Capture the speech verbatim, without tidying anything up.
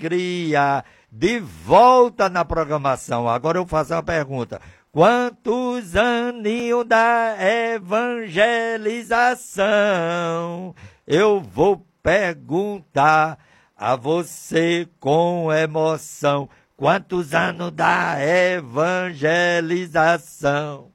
alegria, de volta na programação. Agora eu faço uma pergunta. Quantos aninhos da evangelização? Eu vou perguntar a você com emoção. Quantos anos da evangelização?